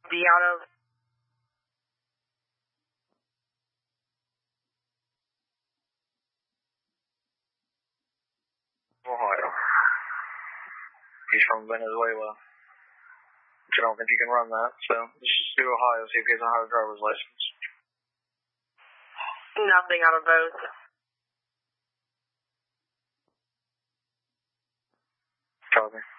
be out of? Ohio. He's from Venezuela. Which I don't think you can run that, so just do Ohio, see if he has a Ohio driver's license. Nothing out of both. Copy.